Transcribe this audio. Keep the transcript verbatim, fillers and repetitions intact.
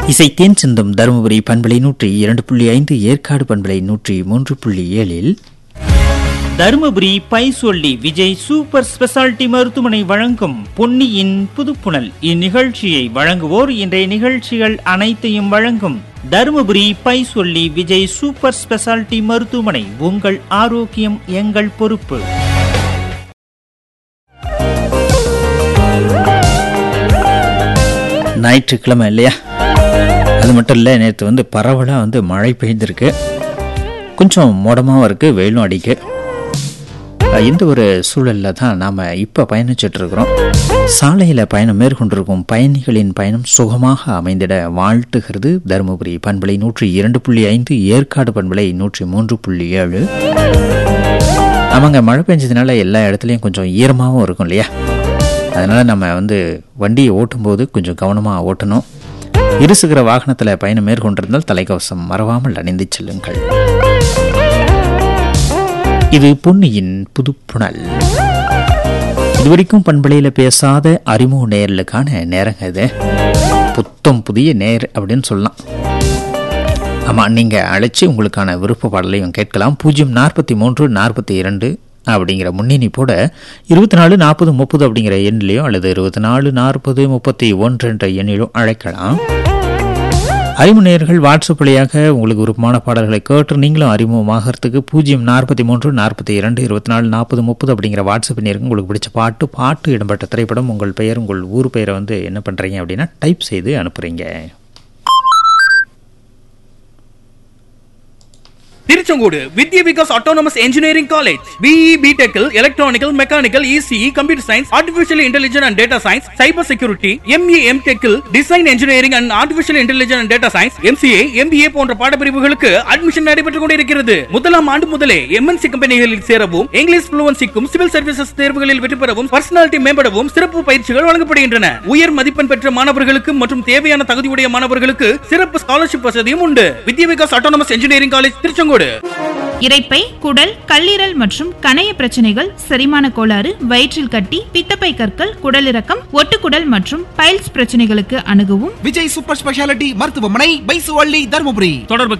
இசை தேன் சிந்தும் தருமபுரி பண்பலை நூற்றி இரண்டு புள்ளி ஐந்து, ஏற்காடு பண்பலை நூற்றி மூன்று புள்ளி ஏழில் தருமபுரி பைசொல்லி விஜய் சூப்பர் ஸ்பெஷாலிட்டி மருத்துவமனை வழங்கும் பொன்னியின் புதுப்புணல். இந்நிகழ்ச்சியை வழங்குவோர் இன்றைய நிகழ்ச்சிகள் அனைத்தையும் வழங்கும் தருமபுரி பைசொல்லி விஜய் சூப்பர் ஸ்பெஷாலிட்டி மருத்துவமனை. உங்கள் ஆரோக்கியம் எங்கள் பொறுப்பு. ஞாயிற்றுக்கிழமை இல்லையா? அது மட்டும் இல்லை, நேற்று வந்து பரவலாக வந்து மழை பெய்திருக்கு. கொஞ்சம் மோடமாகவும் இருக்குது, வெயிலும் அடிக்கு. இந்த ஒரு சூழலில் தான் நாம் இப்போ பயணிச்சிட்ருக்கிறோம். சாலையில் பயணம் மேற்கொண்டிருக்கும் பயணிகளின் பயணம் சுகமாக அமைந்திட வாழ்த்துகிறது தருமபுரி பண்பலை நூற்றி இரண்டு புள்ளி ஐந்து, ஏற்காடு பண்பலை நூற்றி மூன்று புள்ளி ஏழு. ஆமாங்க, மழை பெஞ்சதுனால எல்லா இடத்துலையும் கொஞ்சம் ஈரமாகவும் இருக்கும் இல்லையா? அதனால் நம்ம வந்து வண்டியை ஓட்டும்போது கொஞ்சம் கவனமாக ஓட்டணும். இருசக்கர வாகனத்தில் பயணம் மேற்கொண்டிருந்தால் தலைக்கவசம் மறவாமல் அணிந்து செல்லுங்கள். இது பொன்னியின் புதுப்புணல். இதுவரைக்கும் பண்பலையில் பேசாத அறிமுக நேர்களுக்கான நேரங்க இது. புத்தம் புதிய நேர் அப்படின்னு சொல்லலாம். ஆமாம், நீங்கள் அழைச்சி உங்களுக்கான விருப்ப பாடலையும் கேட்கலாம். பூஜ்ஜியம் நாற்பத்தி மூன்று நாற்பத்தி இரண்டு அப்படிங்கிற முன்னிணைப்போட இருபத்தி நாலு நாற்பது முப்பது அப்படிங்கிற எண்ணிலையோ அல்லது இருபத்தி நாலு நாற்பது முப்பத்தி ஒன்று என்ற எண்ணிலோ அழைக்கலாம். அறிமுக நேயர்கள் வாட்ஸ்அப் வழியாக உங்களுக்கு விருப்பமான பாடல்களை கேட்டு நீங்களும் அறிமுகமாகறதுக்கு பூஜ்ஜியம் நாற்பத்தி மூன்று நாற்பத்தி இரண்டு இருபத்தி நாலு நாற்பது முப்பது அப்படிங்கிற வாட்ஸ்அப் நேருக்கு உங்களுக்கு பிடிச்ச பாட்டு பாட்டு இடம்பெற்ற திரைப்படம், உங்கள் பெயர், உங்கள் ஊர் பெயரை வந்து என்ன பண்ணுறீங்க அப்படின்னா டைப் செய்து அனுப்புகிறீங்க. திருச்செங்கோடு வித்யா Vikas autonomous engineering college. BE பிடெக்கில் electronical, mechanical, ECE, computer science, artificial intelligence and data science, cyber security, MA எம்டெக்கில் design engineering and artificial intelligence and data science, MCA, MBA போன்ற பாடப்பிரிவுகளுக்கு அட்மிஷன் நடைபெற்றுக் கொண்டிருக்கிறது. முதலாம் ஆண்டு முதலே எம்என்சி கம்பெனிகளில் சேரவும், இங்கிலீஷ் ஃப்ளூவன்சிக்கும் சிவில் சர்வீசஸ் தேர்வுகளில் வெற்றி பெறவும், பர்சனாலிட்டி மேம்படவும் சிறப்பு பயிற்சிகள் வழங்கப்படுகின்றன. உயர் மதிப்பெண் பெற்ற மாணவர்களுக்கு மற்றும் தேவையான தகுதியுடைய மாணவர்களுக்கு சிறப்பு ஸ்காலர்ஷிப் வசதியும் உண்டு. வித்யா Vikas autonomous engineering college, Tiruchengode. இரைப்பை, குடல், கல்லீரல் மற்றும் கணைய பிரச்சனைகள், செரிமான கோளாறு, வயிற்றில் கட்டி, பித்தப்பை கற்கள், குடலிறக்கம், ஒட்டுக்குடல் மற்றும் பைல்ஸ் பிரச்சனைகளுக்கு அணுகவும் விஜய் சூப்பர் ஸ்பெஷாலிட்டி மருத்துவமனை, பைசுவள்ளி, தருமபுரி. தொடர்பு